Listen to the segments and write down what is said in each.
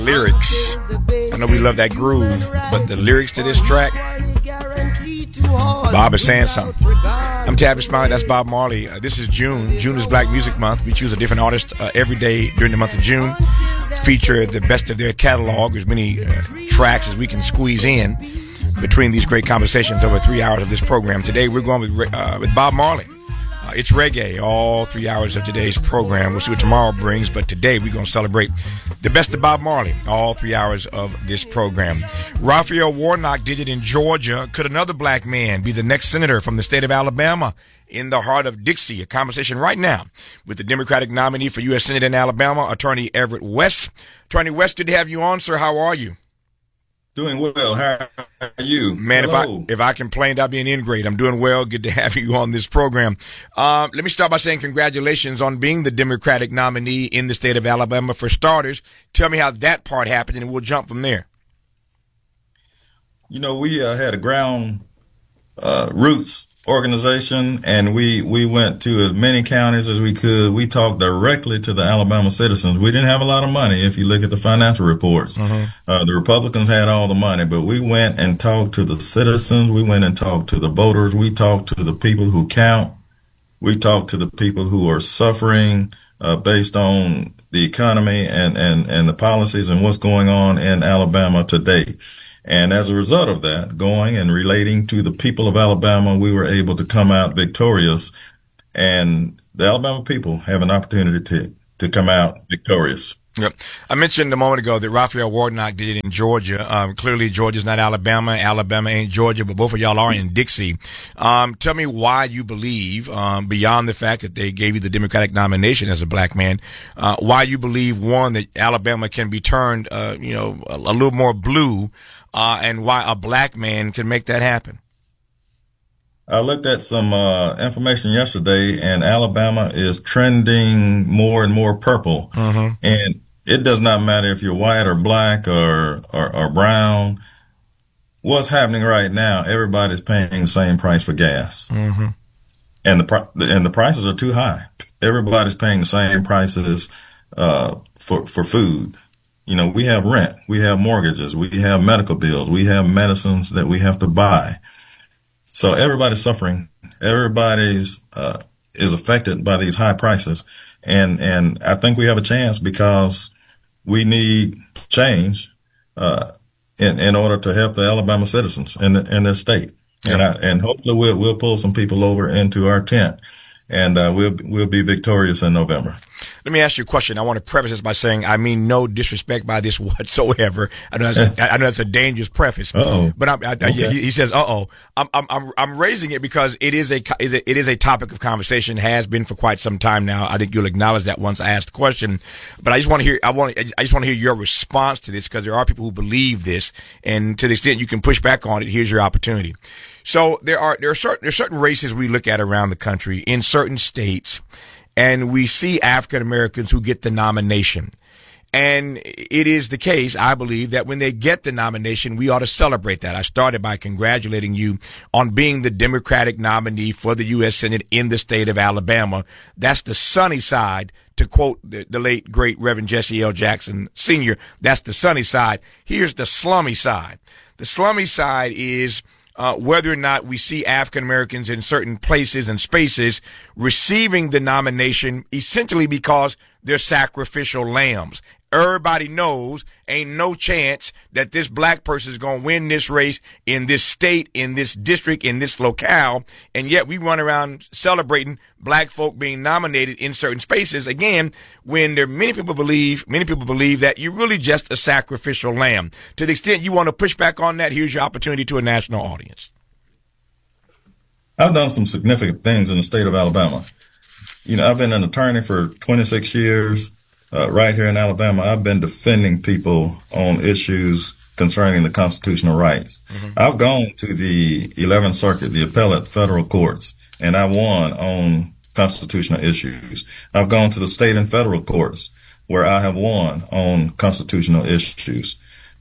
Lyrics. I know we love that groove, but the lyrics to this track, Bob is saying something. I'm Tabby Smiley. That's Bob Marley. This is June. June is Black Music Month. We choose a different artist every day during the month of June. Feature the best of their catalog, as many tracks as we can squeeze in between these great conversations over 3 hours of this program. Today we're going with Bob Marley. It's reggae all 3 hours of today's program. We'll see what tomorrow brings, but today we're going to celebrate the best of Bob Marley all 3 hours of this program. Raphael Warnock did it in Georgia. Could another black man be the next senator from the state of Alabama in the heart of Dixie? A conversation right now with the Democratic nominee for U.S. Senate in Alabama, Attorney Everett West. Attorney West, good to have you on, sir. How are you? Doing well. How are you? Man, if I complained, I'd be an ingrate. I'm doing well. Good to have you on this program. Let me start by saying congratulations on being the Democratic nominee in the state of Alabama. For starters, tell me how that part happened, and we'll jump from there. You know, we had a ground roots organization, and we went to as many counties as we could. We talked directly to the Alabama citizens. We didn't have a lot of money if you look at the financial reports. The Republicans had all the money, but we went and talked to the citizens. We went and talked to the voters. We talked to the people who count. We talked to the people who are suffering based on the economy and the policies and what's going on in Alabama today. And as a result of that, going and relating to the people of Alabama, we were able to come out victorious. And the Alabama people have an opportunity to come out victorious. Yep. I mentioned a moment ago that Raphael Warnock did it in Georgia. Clearly, Georgia's not Alabama. Alabama ain't Georgia, but both of y'all are in Dixie. Tell me why you believe, beyond the fact that they gave you the Democratic nomination as a black man, why you believe, one, that Alabama can be turned, a little more blue, and why a black man can make that happen. I looked at some information yesterday, and Alabama is trending more and more purple. And it does not matter if you're white or black or brown. What's happening right now? Everybody's paying the same price for gas, and the prices are too high. Everybody's paying the same prices for food. You know, we have rent, we have mortgages, we have medical bills, we have medicines that we have to buy. So everybody's suffering. Everybody's is affected by these high prices, and I think we have a chance because we need change in order to help the Alabama citizens in this state. Yeah. And hopefully we'll pull some people over into our tent, and we'll be victorious in November. Let me ask you a question. I want to preface this by saying I mean no disrespect by this whatsoever. I know that's a dangerous preface. But okay. He says, I'm raising it because it is a topic of conversation, has been for quite some time now. I think you'll acknowledge that once I ask the question. But I just want to hear your response to this, because there are people who believe this, and to the extent you can push back on it, here's your opportunity. So there are certain races we look at around the country in certain states, and we see African Americans who get the nomination. And it is the case, I believe, that when they get the nomination, we ought to celebrate that. I started by congratulating you on being the Democratic nominee for the U.S. Senate in the state of Alabama. That's the sunny side, to quote the late, great Reverend Jesse L. Jackson Sr. That's the sunny side. Here's the slummy side. The slummy side is whether or not we see African Americans in certain places and spaces receiving the nomination essentially because they're sacrificial lambs. Everybody knows ain't no chance that this black person is going to win this race in this state, in this district, in this locale. And yet we run around celebrating black folk being nominated in certain spaces. Again, when many people believe that you're really just a sacrificial lamb. To the extent you want to push back on that, here's your opportunity to a national audience. I've done some significant things in the state of Alabama. You know, I've been an attorney for 26 years. Right here in Alabama, I've been defending people on issues concerning the constitutional rights. I've gone to the 11th Circuit, the appellate federal courts, and I won on constitutional issues. I've gone to the state and federal courts where I have won on constitutional issues.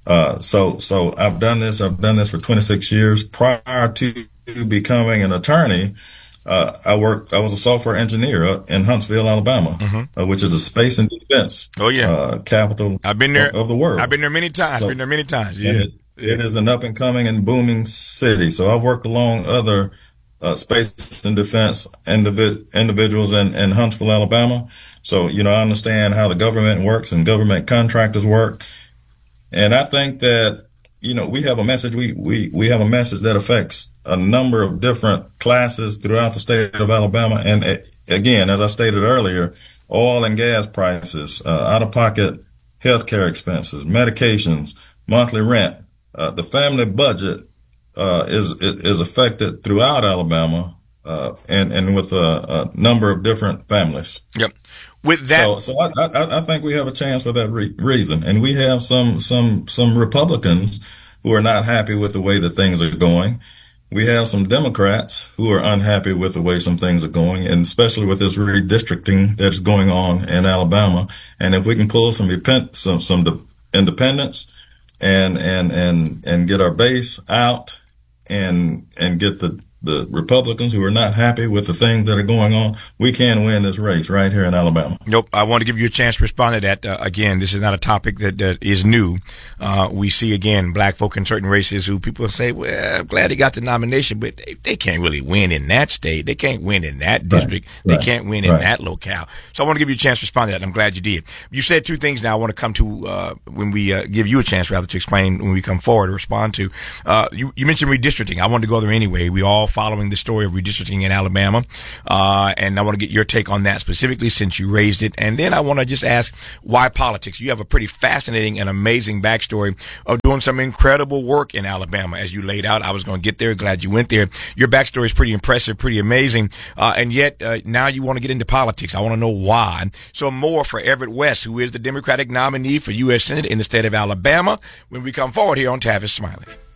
So I've done this for 26 years. Prior to becoming an attorney, I was a software engineer in Huntsville, Alabama, which is a space and defense. Capital. I've been there of the world. I've been there many times. Yeah. It is an up and coming and booming city. So I've worked along other space and defense individuals in Huntsville, Alabama. So, I understand how the government works and government contractors work. And I think that, we have a message, we have a message that affects a number of different classes throughout the state of Alabama. And again, as I stated earlier, oil and gas prices, out-of-pocket healthcare expenses, medications, monthly rent, the family budget is affected throughout Alabama, and with a number of different families. Yep. With that, so I think we have a chance for that reason, and we have some Republicans who are not happy with the way that things are going. We have some Democrats who are unhappy with the way some things are going, and especially with this redistricting that's going on in Alabama. And if we can pull some independence and get our base out and get the Republicans who are not happy with the things that are going on, we can win this race right here in Alabama. Nope. I want to give you a chance to respond to that. Again, this is not a topic that is new. We see, again, black folk in certain races who people say, well, I'm glad they got the nomination, but they can't really win in that state. They can't win in that district. They can't win in that locale. So I want to give you a chance to respond to that. I'm glad you did. You said two things now I want to come to when we give you a chance, rather, to explain when we come forward or respond to. You mentioned redistricting. I wanted to go there anyway. We all following the story of redistricting in Alabama. And I want to get your take on that specifically since you raised it. And then I want to just ask, why politics? You have a pretty fascinating and amazing backstory of doing some incredible work in Alabama, as you laid out. I was going to get there. Glad you went there. Your backstory is pretty impressive, pretty amazing. And yet, now you want to get into politics. I want to know why. So more for Everett West, who is the Democratic nominee for U.S. Senate in the state of Alabama, when we come forward here on Tavis Smiley.